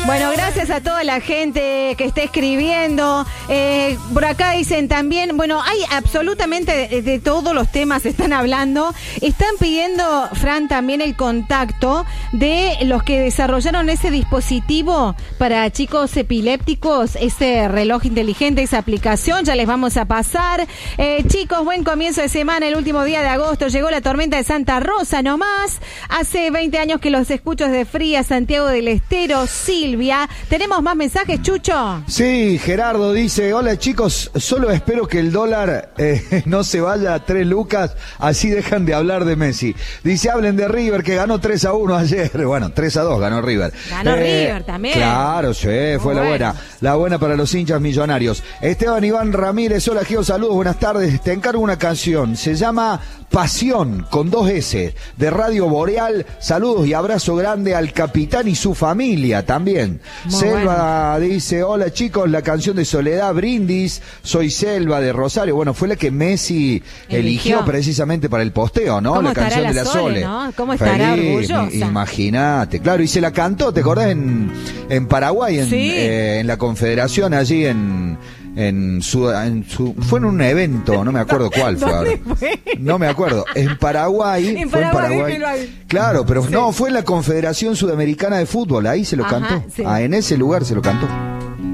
Bueno, gracias a toda la gente que está escribiendo. Por acá dicen también, bueno, hay absolutamente de todos los temas están hablando. Están pidiendo, Fran, también el contacto de los que desarrollaron ese dispositivo para chicos epilépticos, ese reloj inteligente, esa aplicación. Ya les vamos a pasar. Chicos, buen comienzo de semana, el último día de agosto. Llegó la tormenta de Santa Rosa nomás. Hace 20 años que los escucho desde Fría, Santiago del Estero. Silvia. ¿Tenemos más mensajes, Chucho? Sí, Gerardo dice, hola chicos, solo espero que el dólar no se vaya a 3 lucas, así dejan de hablar de Messi. Dice, hablen de River, que ganó 3-1 ayer. Bueno, 3-2 ganó River. Ganó River también. Claro, sí, fue la buena para los hinchas millonarios. Esteban Iván Ramírez, hola Gio, saludos, buenas tardes. Te encargo una canción, se llama Pasión, con 2 S, de Radio Boreal. Saludos y abrazo grande al capitán y su familia también. Muy Selva dice, hola chicos, la canción de Soledad Brindis, soy Selva de Rosario. Bueno, fue la que Messi eligió precisamente para el posteo, ¿no? La canción de la Sole, ¿no? ¿Cómo estará orgullosa? Imagínate, claro, y se la cantó, ¿te acordás? En Paraguay, sí, en la Confederación, allí fue en un evento, no me acuerdo cuál fue ahora. No me acuerdo. En Paraguay. Fue en Paraguay. Claro, pero sí. No, fue en la Confederación Sudamericana de Fútbol, ahí se lo cantó. Sí. En ese lugar se lo cantó.